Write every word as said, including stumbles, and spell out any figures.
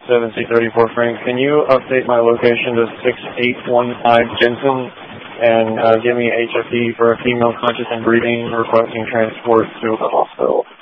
seven C thirty-four Frank. Can you update my location to six eight one five Jensen and uh, give me H F E for a female conscious and breathing requesting transport to the hospital?